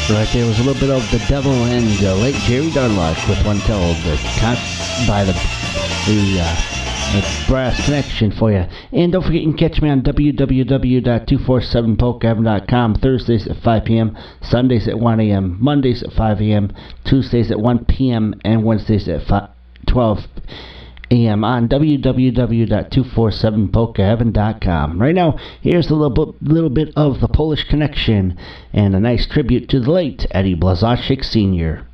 Right there was a little bit of The Devil and late Jerry Darlock with one called by the Brass Connection for you. And don't forget you can catch me on www.247polkaheaven.com Thursdays at 5 p.m., Sundays at 1 a.m., Mondays at 5 a.m., Tuesdays at 1 p.m., and Wednesdays at 12 a.m. on www.247polkaheaven.com. Right now, here's a little bit of the Polish Connection and a nice tribute to the late Eddie Blazonczyk Sr.